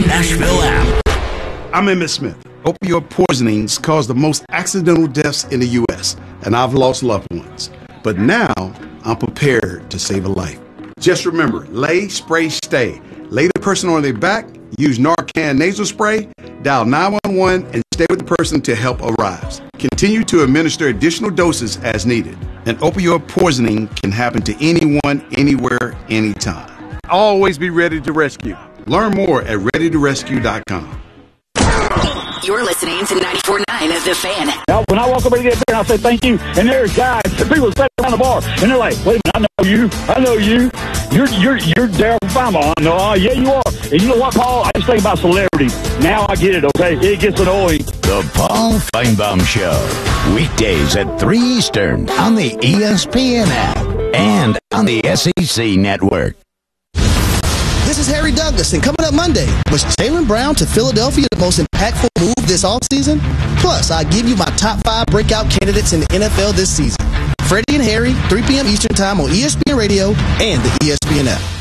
Nashville app. I'm Emmett Smith. Opioid poisonings cause the most accidental deaths in the U.S., and I've lost loved ones. But now, I'm prepared to save a life. Just remember, lay, spray, stay. Lay the person on their back, use Narcan nasal spray, dial 911, and stay with the person till help arrives. Continue to administer additional doses as needed. An opioid poisoning can happen to anyone, anywhere, anytime. Always be ready to rescue. Learn more at readytorescue.com. You're listening to 94.9 of The Fan. Now, when I walk over to get beer, I say thank you, and there's guys, people sitting around the bar, and they're like, wait a minute, I know you. You're Daryl Fama. No, yeah, you are. And you know what, Paul? I just think about celebrities. Now I get it, okay? It gets annoying. The Paul Feinbaum Show. Weekdays at 3 Eastern on the ESPN app and on the SEC Network. This is Harry Douglas, and coming up Monday, was Jaylen Brown to Philadelphia the most impactful move this offseason? Plus, I give you my top 5 breakout candidates in the NFL this season. Freddie and Harry, 3 p.m. Eastern Time on ESPN Radio and the ESPN app.